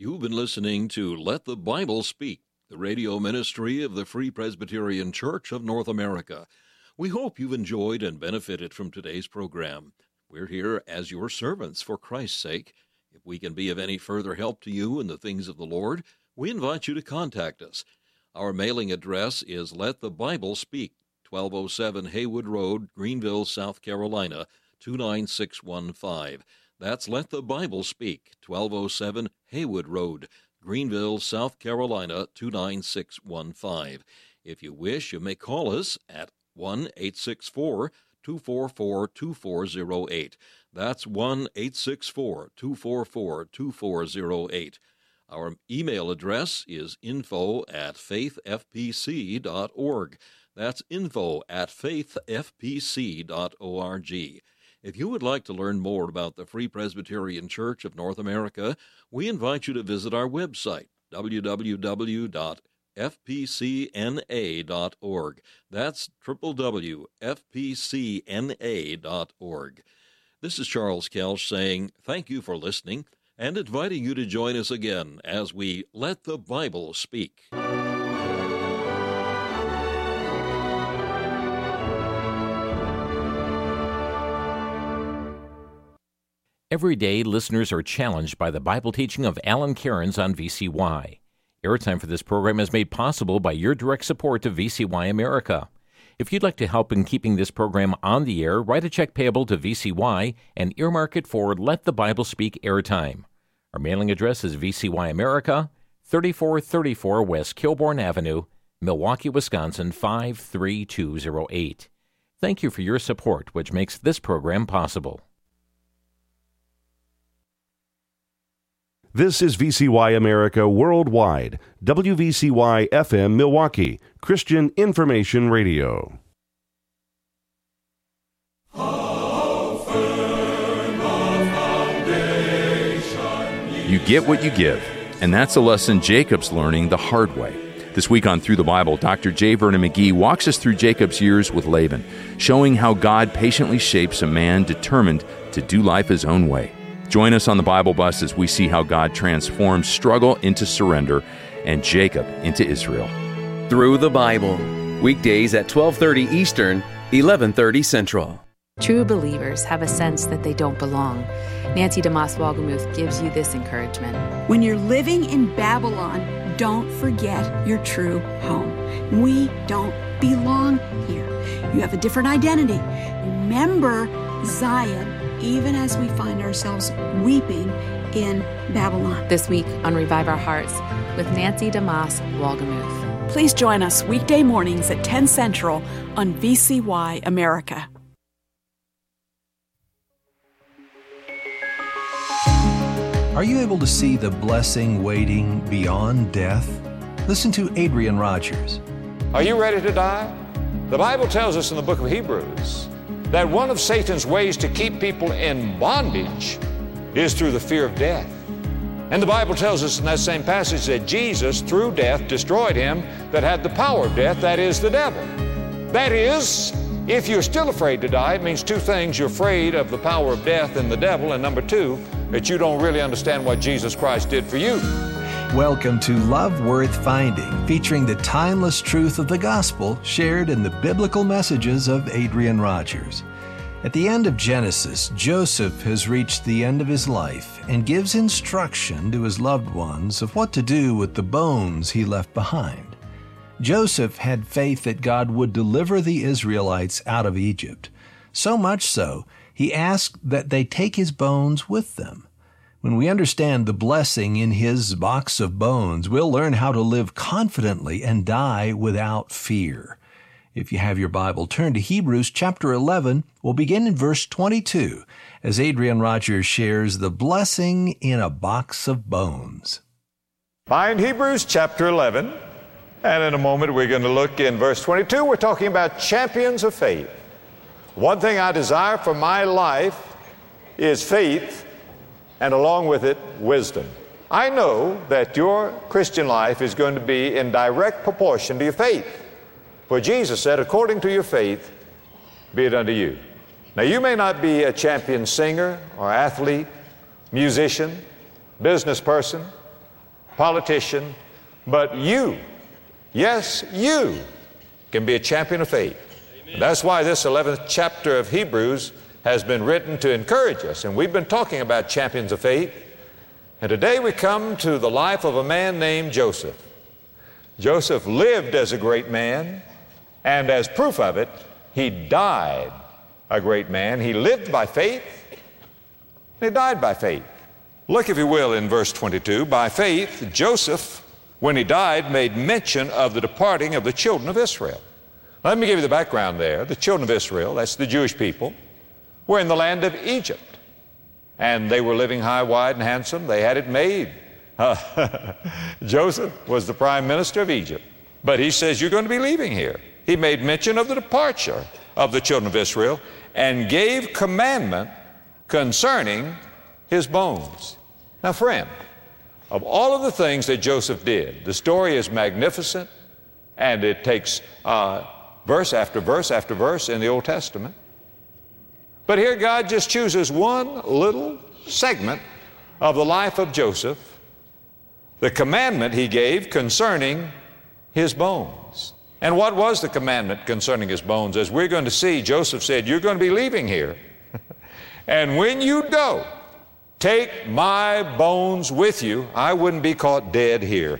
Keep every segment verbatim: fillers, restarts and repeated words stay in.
You've been listening to Let the Bible Speak, the radio ministry of the Free Presbyterian Church of North America. We hope you've enjoyed and benefited from today's program. We're here as your servants for Christ's sake. If we can be of any further help to you in the things of the Lord, we invite you to contact us. Our mailing address is Let the Bible Speak, twelve oh seven Haywood Road, Greenville, South Carolina, two nine six one five. That's Let the Bible Speak, twelve oh seven Haywood Road, Greenville, South Carolina, two nine six one five. If you wish, you may call us at one eight six four, two four four, two four zero eight. That's one eight six four, two four four, two four zero eight. Our email address is info at faith f p c dot org. That's info at faith f p c dot org. If you would like to learn more about the Free Presbyterian Church of North America, we invite you to visit our website, w w w dot f p c n a dot org. That's w w w dot f p c n a dot org. This is Charles Kelsch saying thank you for listening and inviting you to join us again as we Let the Bible Speak. Every day, listeners are challenged by the Bible teaching of Alan Cairns on V C Y. Airtime for this program is made possible by your direct support to V C Y America. If you'd like to help in keeping this program on the air, write a check payable to V C Y and earmark it for Let the Bible Speak Airtime. Our mailing address is V C Y America, thirty-four thirty-four West Kilbourne Avenue, Milwaukee, Wisconsin, five three two zero eight. Thank you for your support, which makes this program possible. This is V C Y America Worldwide, W V C Y F M Milwaukee, Christian Information Radio. You get what you give, and that's a lesson Jacob's learning the hard way. This week on Through the Bible, Doctor J. Vernon McGee walks us through Jacob's years with Laban, showing how God patiently shapes a man determined to do life his own way. Join us on the Bible Bus as we see how God transforms struggle into surrender and Jacob into Israel. Through the Bible, weekdays at twelve thirty Eastern, eleven thirty Central. True believers have a sense that they don't belong. Nancy DeMoss Wolgemuth gives you this encouragement. When you're living in Babylon, don't forget your true home. We don't belong here. You have a different identity. Remember Zion, even as we find ourselves weeping in Babylon. This week on Revive Our Hearts with Nancy DeMoss Wolgemuth. Please join us weekday mornings at ten Central on V C Y America. Are you able to see the blessing waiting beyond death? Listen to Adrian Rogers. Are you ready to die? The Bible tells us in the book of Hebrews that one of Satan's ways to keep people in bondage is through the fear of death. And the Bible tells us in that same passage that Jesus, through death, destroyed him that had the power of death, that is, the devil. That is, if you're still afraid to die, it means two things. You're afraid of the power of death and the devil, and number two, that you don't really understand what Jesus Christ did for you. Welcome to Love Worth Finding, featuring the timeless truth of the gospel shared in the biblical messages of Adrian Rogers. At the end of Genesis, Joseph has reached the end of his life and gives instruction to his loved ones of what to do with the bones he left behind. Joseph had faith that God would deliver the Israelites out of Egypt. So much so, he asked that they take his bones with them. When we understand the blessing in his box of bones, we'll learn how to live confidently and die without fear. If you have your Bible, turn to Hebrews chapter eleven. We'll begin in verse twenty-two as Adrian Rogers shares the blessing in a box of bones. Find Hebrews chapter eleven, and in a moment we're going to look in verse twenty-two. We're talking about champions of faith. One thing I desire for my life is faith, and along with it, wisdom. I know that your Christian life is going to be in direct proportion to your faith. For Jesus said, according to your faith, be it unto you. Now, you may not be a champion singer or athlete, musician, business person, politician, but you, yes, you can be a champion of faith. And that's why this eleventh chapter of Hebrews has been written to encourage us. And we've been talking about champions of faith. And today we come to the life of a man named Joseph. Joseph lived as a great man, and as proof of it, he died a great man. He lived by faith, and he died by faith. Look, if you will, in verse twenty-two. By faith, Joseph, when he died, made mention of the departing of the children of Israel. Let me give you the background there. The children of Israel, that's the Jewish people, were in the land of Egypt. And they were living high, wide, and handsome. They had it made. Uh, Joseph was the prime minister of Egypt. But he says, you're going to be leaving here. He made mention of the departure of the children of Israel and gave commandment concerning his bones. Now, friend, of all of the things that Joseph did, the story is magnificent, and it takes uh, verse after verse after verse in the Old Testament. But here God just chooses one little segment of the life of Joseph, the commandment he gave concerning his bones. And what was the commandment concerning his bones? As we're going to see, Joseph said, you're going to be leaving here. And when you go, take my bones with you. I wouldn't be caught dead here.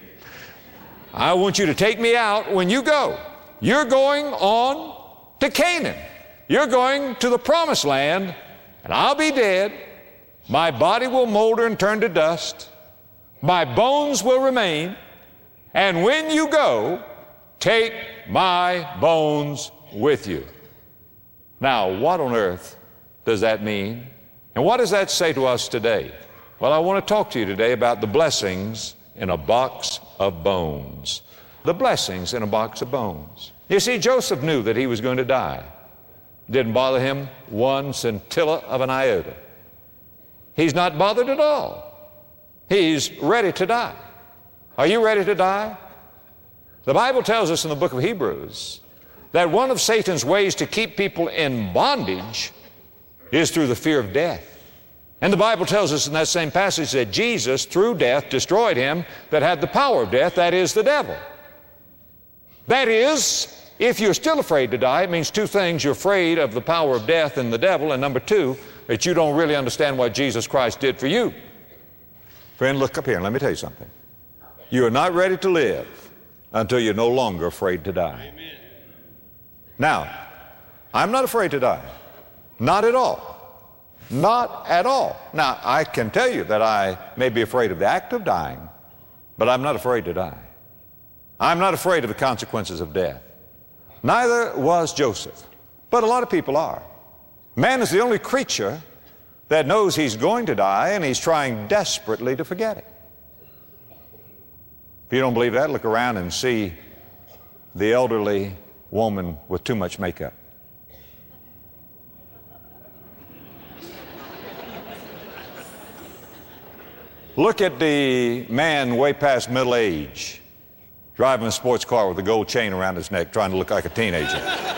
I want you to take me out when you go. You're going on to Canaan. You're going to the promised land, and I'll be dead. My body will molder and turn to dust. My bones will remain. And when you go, take my bones with you. Now, what on earth does that mean? And what does that say to us today? Well, I want to talk to you today about the blessings in a box of bones. The blessings in a box of bones. You see, Joseph knew that he was going to die. Didn't bother him one scintilla of an iota. He's not bothered at all. He's ready to die. Are you ready to die? The Bible tells us in the book of Hebrews that one of Satan's ways to keep people in bondage is through the fear of death. And the Bible tells us in that same passage that Jesus, through death, destroyed him that had the power of death, that is, the devil. That is, if you're still afraid to die, it means two things. You're afraid of the power of death and the devil, and number two, that you don't really understand what Jesus Christ did for you. Friend, look up here and let me tell you something. You are not ready to live until you're no longer afraid to die. Amen. Now, I'm not afraid to die. Not at all. Not at all. Now, I can tell you that I may be afraid of the act of dying, but I'm not afraid to die. I'm not afraid of the consequences of death. Neither was Joseph, but a lot of people are. Man is the only creature that knows he's going to die, and he's trying desperately to forget it. If you don't believe that, look around and see the elderly woman with too much makeup. Look at the man way past middle age, driving a sports car with a gold chain around his neck, trying to look like a teenager.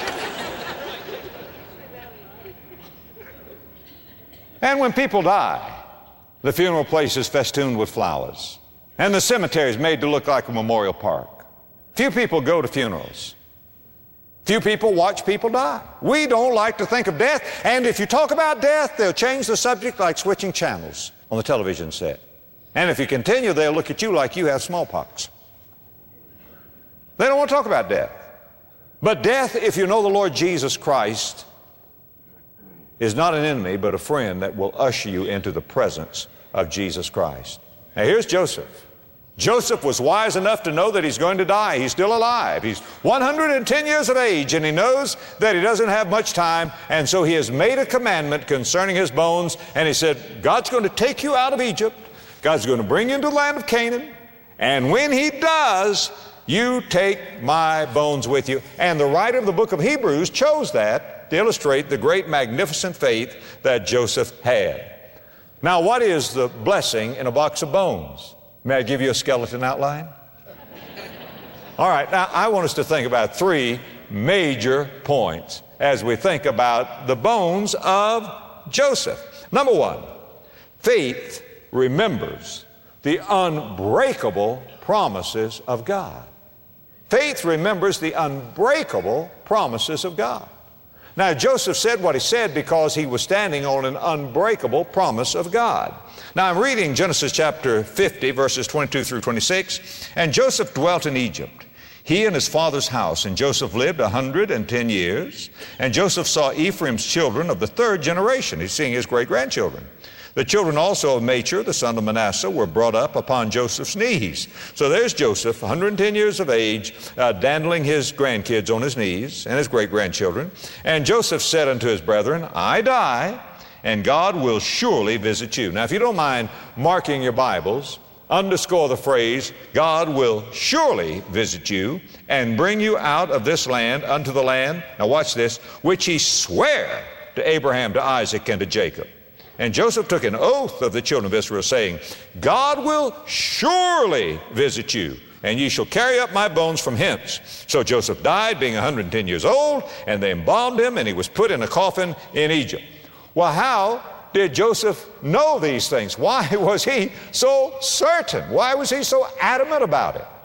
And when people die, the funeral place is festooned with flowers, and the cemetery is made to look like a memorial park. Few people go to funerals. Few people watch people die. We don't like to think of death, and if you talk about death, they'll change the subject like switching channels on the television set. And if you continue, they'll look at you like you have smallpox. They don't want to talk about death. But death, if you know the Lord Jesus Christ, is not an enemy, but a friend that will usher you into the presence of Jesus Christ. Now here's Joseph. Joseph was wise enough to know that he's going to die. He's still alive. He's one hundred ten years of age, and he knows that he doesn't have much time, and so he has made a commandment concerning his bones, and he said, God's going to take you out of Egypt. God's going to bring you into the land of Canaan, and when he does, you take my bones with you. And the writer of the book of Hebrews chose that to illustrate the great magnificent faith that Joseph had. Now, what is the blessing in a box of bones? May I give you a skeleton outline? All right, now I want us to think about three major points as we think about the bones of Joseph. Number one, faith remembers the unbreakable promises of God. Faith remembers the unbreakable promises of God. Now, Joseph said what he said because he was standing on an unbreakable promise of God. Now, I'm reading Genesis chapter fifty, verses twenty-two through twenty-six. And Joseph dwelt in Egypt, he and his father's house. And Joseph lived a hundred and ten years. And Joseph saw Ephraim's children of the third generation. He's seeing his great-grandchildren. The children also of Machir, the son of Manasseh, were brought up upon Joseph's knees. So there's Joseph, one hundred ten years of age, uh, dandling his grandkids on his knees and his great-grandchildren. And Joseph said unto his brethren, I die, and God will surely visit you. Now, if you don't mind marking your Bibles, underscore the phrase, God will surely visit you and bring you out of this land unto the land, now watch this, which he sware to Abraham, to Isaac, and to Jacob. And Joseph took an oath of the children of Israel, saying, God will surely visit you, and ye shall carry up my bones from hence. So Joseph died, being one hundred ten years old, and they embalmed him, and he was put in a coffin in Egypt. Well, how did Joseph know these things? Why was he so certain? Why was he so adamant about it?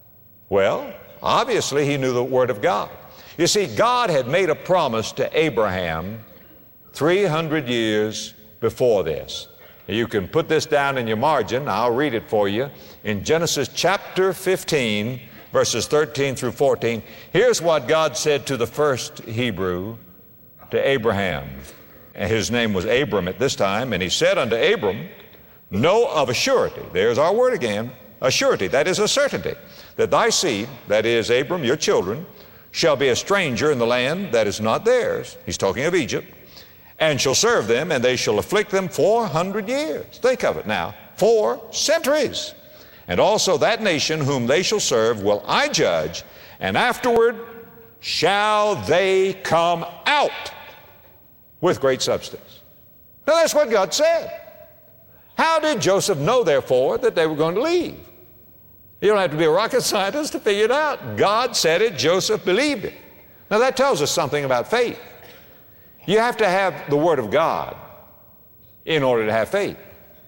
Well, obviously he knew the Word of God. You see, God had made a promise to Abraham three hundred years before this. You can put this down in your margin. I'll read it for you. In Genesis chapter fifteen, verses thirteen through fourteen, here's what God said to the first Hebrew, to Abraham. And his name was Abram at this time. And he said unto Abram, know of a surety, there's our word again, a surety, that is a certainty, that thy seed, that is Abram, your children, shall be a stranger in the land that is not theirs. He's talking of Egypt. And shall serve them, and they shall afflict them four hundred years. Think of it now, four centuries. And also that nation whom they shall serve will I judge, and afterward shall they come out with great substance. Now that's what God said. How did Joseph know, therefore, that they were going to leave? You don't have to be a rocket scientist to figure it out. God said it, Joseph believed it. Now that tells us something about faith. You have to have the Word of God in order to have faith.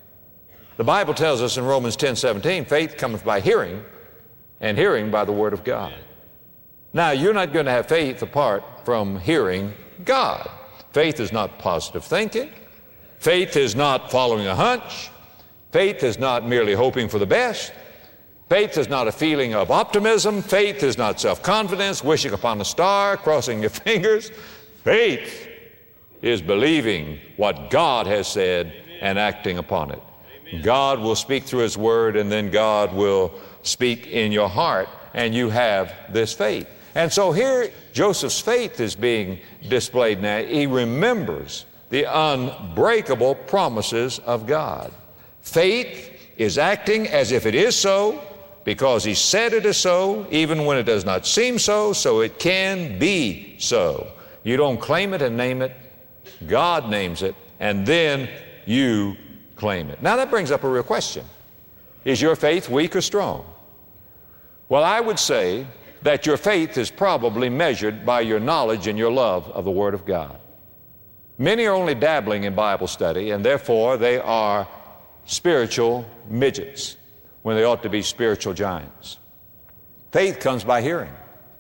The Bible tells us in Romans ten seventeen, faith cometh by hearing, and hearing by the Word of God. Now, you're not going to have faith apart from hearing God. Faith is not positive thinking. Faith is not following a hunch. Faith is not merely hoping for the best. Faith is not a feeling of optimism. Faith is not self-confidence, wishing upon a star, crossing your fingers. Faith is believing what God has said and acting upon it. God will speak through His Word, and then God will speak in your heart, and you have this faith. And so here Joseph's faith is being displayed now. He remembers the unbreakable promises of God. Faith is acting as if it is so, because He said it is so, even when it does not seem so, so it can be so. You don't claim it and name it. God names it, and then you claim it. Now that brings up a real question. Is your faith weak or strong? Well, I would say that your faith is probably measured by your knowledge and your love of the Word of God. Many are only dabbling in Bible study, and therefore they are spiritual midgets when they ought to be spiritual giants. Faith comes by hearing.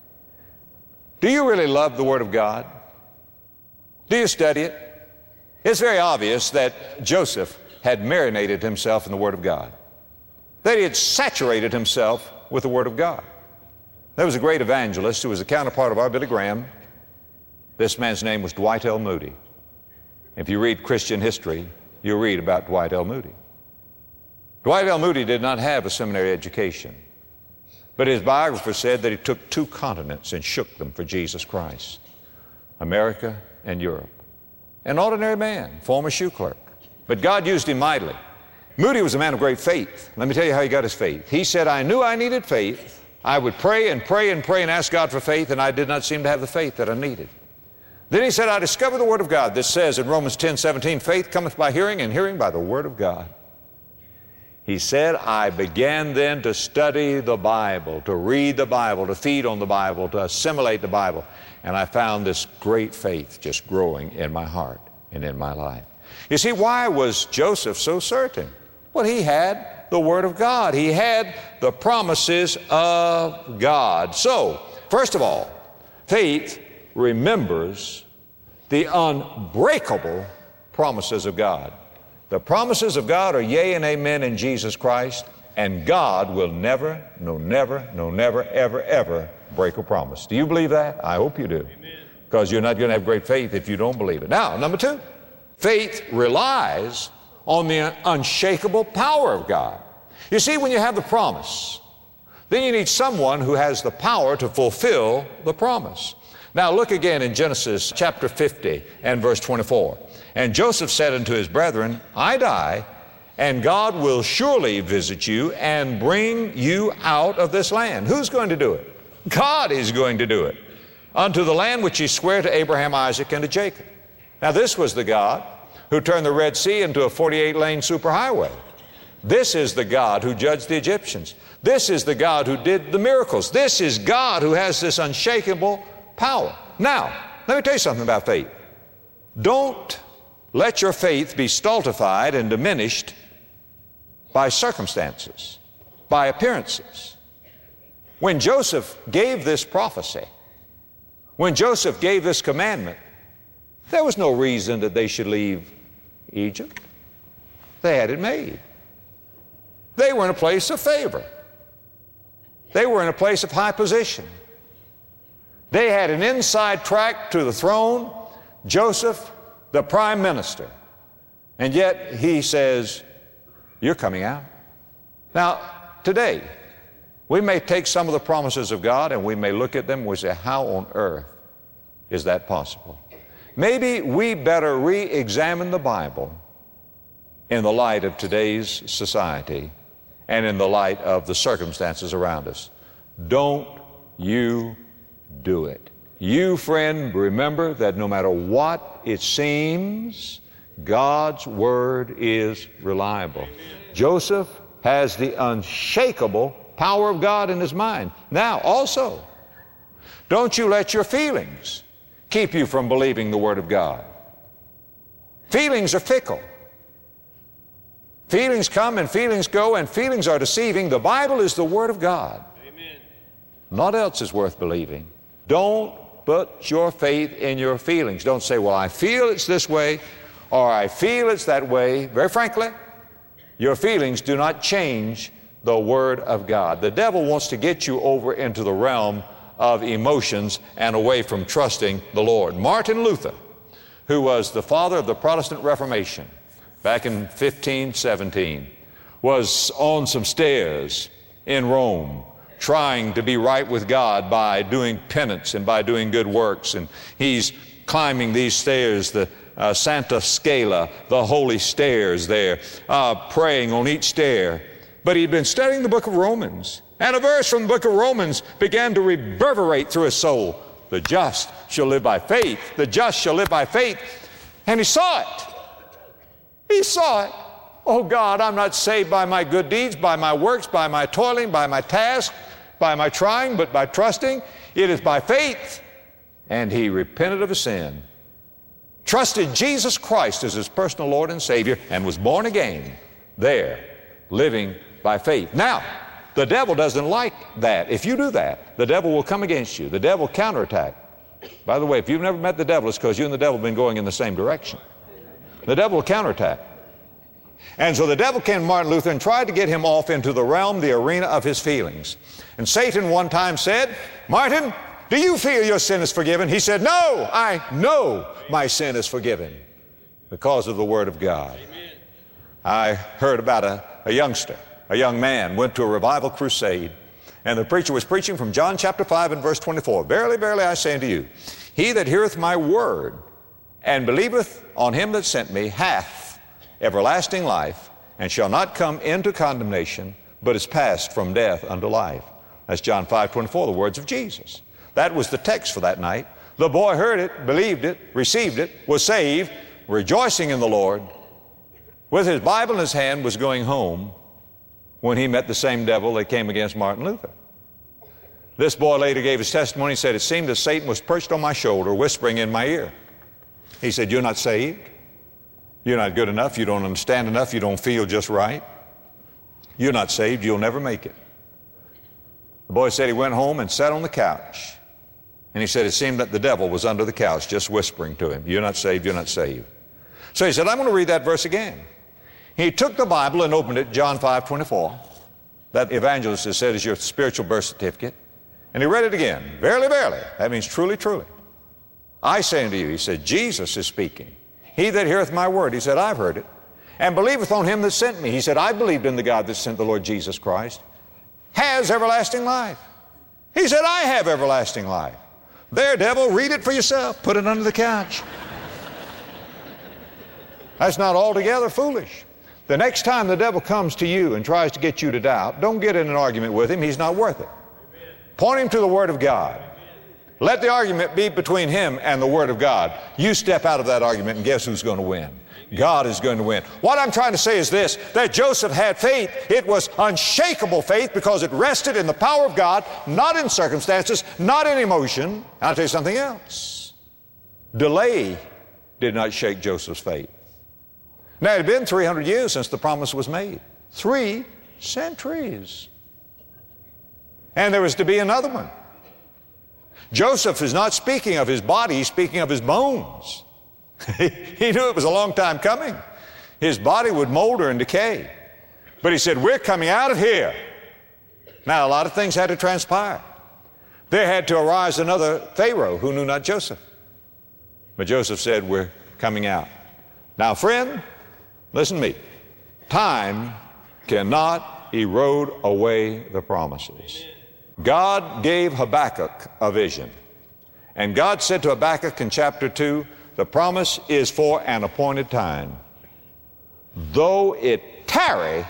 Do you really love the Word of God? Do you study it? It's very obvious that Joseph had marinated himself in the Word of God, that he had saturated himself with the Word of God. There was a great evangelist who was a counterpart of our Billy Graham. This man's name was Dwight L. Moody. If you read Christian history, you'll read about Dwight L. Moody. Dwight L. Moody did not have a seminary education, but his biographer said that he took two continents and shook them for Jesus Christ, America and Europe. An ordinary man, former shoe clerk, but God used him mightily. Moody was a man of great faith. Let me tell you how he got his faith. He said, I knew I needed faith. I would pray and pray and pray and ask God for faith, and I did not seem to have the faith that I needed. Then he said, I discovered the Word of God. This says in Romans ten seventeen, faith cometh by hearing, and hearing by the Word of God. He said, I began then to study the Bible, to read the Bible, to feed on the Bible, to assimilate the Bible. And I found this great faith just growing in my heart and in my life. You see, why was Joseph so certain? Well, he had the Word of God. He had the promises of God. So, first of all, faith remembers the unbreakable promises of God. The promises of God are yea and amen in Jesus Christ, and God will never, no never, no never, ever, ever break a promise. Do you believe that? I hope you do. Because you're not going to have great faith if you don't believe it. Now, number two, faith relies on the unshakable power of God. You see, when you have the promise, then you need someone who has the power to fulfill the promise. Now look again in Genesis chapter fifty and verse twenty-four. And Joseph said unto his brethren, I die, and God will surely visit you and bring you out of this land. Who's going to do it? God is going to do it. Unto the land which he sware to Abraham, Isaac, and to Jacob. Now this was the God who turned the Red Sea into a forty-eight lane superhighway. This is the God who judged the Egyptians. This is the God who did the miracles. This is God who has this unshakable power. Now, let me tell you something about faith. Don't let your faith be stultified and diminished by circumstances, by appearances. When Joseph gave this prophecy, when Joseph gave this commandment, there was no reason that they should leave Egypt. They had it made. They were in a place of favor. They were in a place of high position. They had an inside track to the throne. Joseph, the prime minister. And yet he says, you're coming out. Now, today, we may take some of the promises of God and we may look at them and we say, how on earth is that possible? Maybe we better re-examine the Bible in the light of today's society and in the light of the circumstances around us. Don't you do it. You, friend, remember that no matter what it seems, God's Word is reliable. Amen. Joseph has the unshakable power of God in his mind. Now, also, don't you let your feelings keep you from believing the Word of God. Feelings are fickle. Feelings come and feelings go, and feelings are deceiving. The Bible is the Word of God. Amen. Naught else is worth believing. Don't put your faith in your feelings. Don't say, well, I feel it's this way, or I feel it's that way. Very frankly, your feelings do not change the Word of God. The devil wants to get you over into the realm of emotions and away from trusting the Lord. Martin Luther, who was the father of the Protestant Reformation back in fifteen seventeen, was on some stairs in Rome trying to be right with God by doing penance and by doing good works. And he's climbing these stairs, the uh, Santa Scala, the holy stairs there, uh, praying on each stair. But he'd been studying the book of Romans, and a verse from the book of Romans began to reverberate through his soul. The just shall live by faith. The just shall live by faith. And he saw it. He saw it. Oh God, I'm not saved by my good deeds, by my works, by my toiling, by my task, by my trying, but by trusting. It is by faith. And he repented of his sin, trusted Jesus Christ as his personal Lord and Savior, and was born again there, living by faith. Now, the devil doesn't like that. If you do that, the devil will come against you. The devil will counterattack. By the way, if you've never met the devil, it's because you and the devil have been going in the same direction. The devil will counterattack. And so the devil came to Martin Luther and tried to get him off into the realm, the arena of his feelings. And Satan one time said, Martin, do you feel your sin is forgiven? He said, no, I know my sin is forgiven because of the Word of God. Amen. I heard about a, a youngster, a young man, went to a revival crusade, and the preacher was preaching from John chapter five and verse twenty-four. Verily, verily, I say unto you, he that heareth my word and believeth on him that sent me hath everlasting life, and shall not come into condemnation, but is passed from death unto life. That's John five twenty-four, the words of Jesus. That was the text for that night. The boy heard it, believed it, received it, was saved, rejoicing in the Lord, with his Bible in his hand, was going home when he met the same devil that came against Martin Luther. This boy later gave his testimony. He said, it seemed that Satan was perched on my shoulder, whispering in my ear. He said, you're not saved. You're not good enough. You don't understand enough. You don't feel just right. You're not saved, you'll never make it. The boy said he went home and sat on the couch. And he said it seemed that the devil was under the couch just whispering to him, you're not saved, you're not saved. So he said, I'm going to read that verse again. He took the Bible and opened it, John five twenty-four. That evangelist has said is your spiritual birth certificate. And he read it again. Verily, verily. That means truly, truly. I say unto you, he said, Jesus is speaking. He that heareth my word, he said, I've heard it, and believeth on him that sent me. He said, I believed in the God that sent the Lord Jesus Christ, has everlasting life. He said, I have everlasting life. There, devil, read it for yourself. Put it under the couch. That's not altogether foolish. The next time the devil comes to you and tries to get you to doubt, don't get in an argument with him. He's not worth it. Point him to the Word of God. Let the argument be between him and the Word of God. You step out of that argument and guess who's going to win? God is going to win. What I'm trying to say is this, that Joseph had faith. It was unshakable faith because it rested in the power of God, not in circumstances, not in emotion. I'll tell you something else. Delay did not shake Joseph's faith. Now, it had been three hundred years since the promise was made. Three centuries. And there was to be another one. Joseph is not speaking of his body, he's speaking of his bones. He knew it was a long time coming. His body would molder and decay. But he said, we're coming out of here. Now, a lot of things had to transpire. There had to arise another Pharaoh who knew not Joseph. But Joseph said, we're coming out. Now, friend, listen to me. Time cannot erode away the promises. God gave Habakkuk a vision. And God said to Habakkuk in chapter two, the promise is for an appointed time. Though it tarry,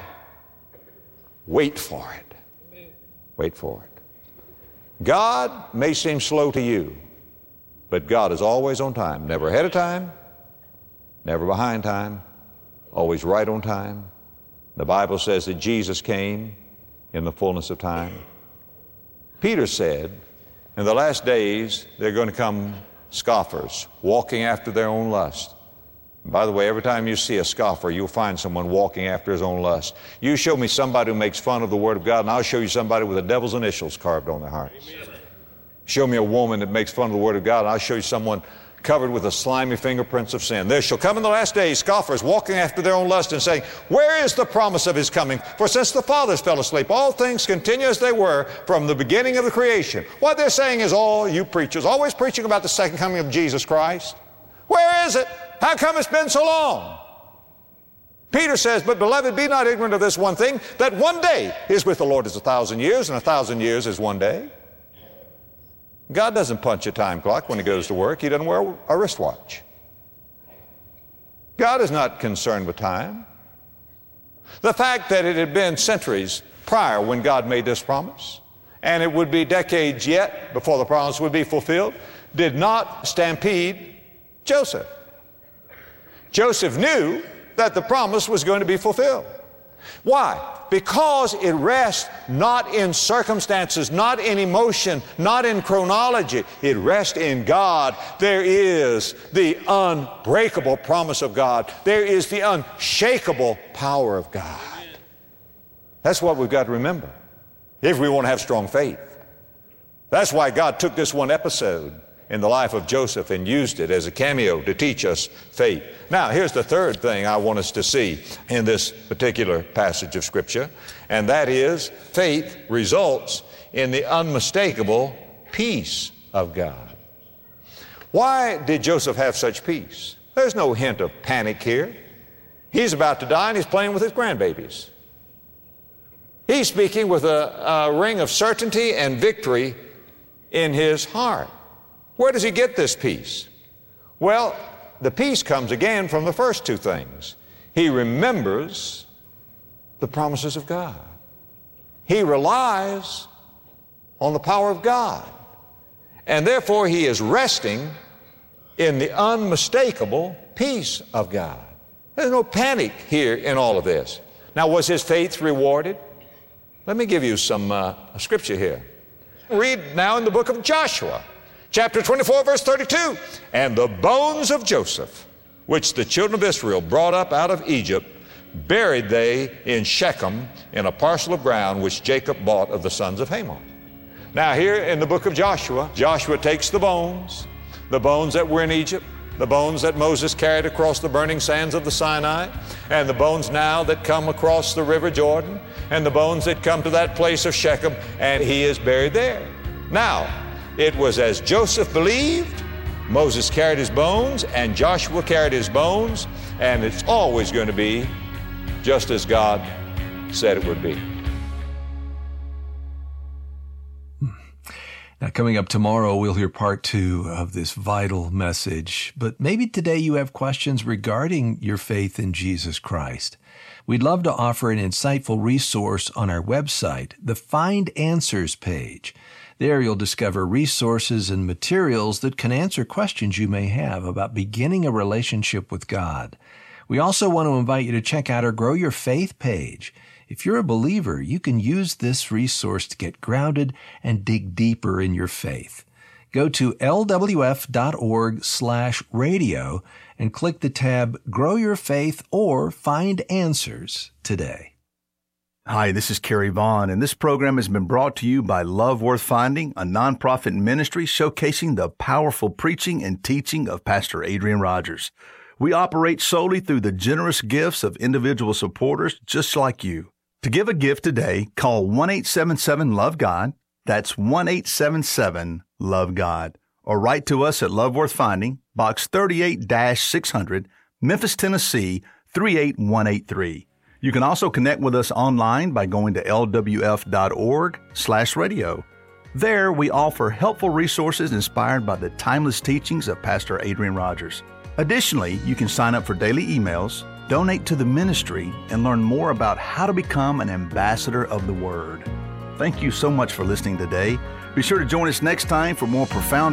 wait for it. Wait for it. God may seem slow to you, but God is always on time. Never ahead of time, never behind time, always right on time. The Bible says that Jesus came in the fullness of time. Peter said, in the last days, there are going to come scoffers, walking after their own lust. And by the way, every time you see a scoffer, you'll find someone walking after his own lust. You show me somebody who makes fun of the Word of God, and I'll show you somebody with the devil's initials carved on their hearts. Amen. Show me a woman that makes fun of the Word of God, and I'll show you someone covered with the slimy fingerprints of sin. There shall come in the last days scoffers walking after their own lust and saying, where is the promise of his coming? For since the fathers fell asleep, all things continue as they were from the beginning of the creation. What they're saying is, all you preachers, always preaching about the second coming of Jesus Christ. Where is it? How come it's been so long? Peter says, but beloved, be not ignorant of this one thing, that one day is with the Lord as a thousand years, and a thousand years is one day. God doesn't punch a time clock when he goes to work. He doesn't wear a wristwatch. God is not concerned with time. The fact that it had been centuries prior when God made this promise, and it would be decades yet before the promise would be fulfilled, did not stampede Joseph. Joseph knew that the promise was going to be fulfilled. Why? Because it rests not in circumstances, not in emotion, not in chronology. It rests in God. There is the unbreakable promise of God. There is the unshakable power of God. That's what we've got to remember if we want to have strong faith. That's why God took this one episode in the life of Joseph and used it as a cameo to teach us faith. Now, here's the third thing I want us to see in this particular passage of Scripture, and that is faith results in the unmistakable peace of God. Why did Joseph have such peace? There's no hint of panic here. He's about to die and he's playing with his grandbabies. He's speaking with a, a ring of certainty and victory in his heart. Where does he get this peace? Well, the peace comes again from the first two things. He remembers the promises of God. He relies on the power of God. And therefore he is resting in the unmistakable peace of God. There's no panic here in all of this. Now, was his faith rewarded? Let me give you some uh, scripture here. Read now in the book of Joshua. Chapter twenty-four, verse thirty-two, and the bones of Joseph, which the children of Israel brought up out of Egypt, buried they in Shechem in a parcel of ground which Jacob bought of the sons of Hamor. Now here in the book of Joshua, Joshua takes the bones, the bones that were in Egypt, the bones that Moses carried across the burning sands of the Sinai, and the bones now that come across the river Jordan, and the bones that come to that place of Shechem, and he is buried there. Now, it was as Joseph believed, Moses carried his bones, and Joshua carried his bones, and it's always going to be just as God said it would be. Now, coming up tomorrow, we'll hear part two of this vital message. But maybe today you have questions regarding your faith in Jesus Christ. We'd love to offer an insightful resource on our website, the Find Answers page. There you'll discover resources and materials that can answer questions you may have about beginning a relationship with God. We also want to invite you to check out our Grow Your Faith page. If you're a believer, you can use this resource to get grounded and dig deeper in your faith. Go to lwf.org slash radio and click the tab Grow Your Faith or Find Answers today. Hi, this is Kerry Vaughn, and this program has been brought to you by Love Worth Finding, a nonprofit ministry showcasing the powerful preaching and teaching of Pastor Adrian Rogers. We operate solely through the generous gifts of individual supporters just like you. To give a gift today, call one eight seven seven love God. That's one eight seven seven love God. Or write to us at Love Worth Finding, Box thirty-eight six hundred, Memphis, Tennessee, three eight one eight three. You can also connect with us online by going to lwf.org slash radio. There, we offer helpful resources inspired by the timeless teachings of Pastor Adrian Rogers. Additionally, you can sign up for daily emails, donate to the ministry, and learn more about how to become an ambassador of the Word. Thank you so much for listening today. Be sure to join us next time for more profound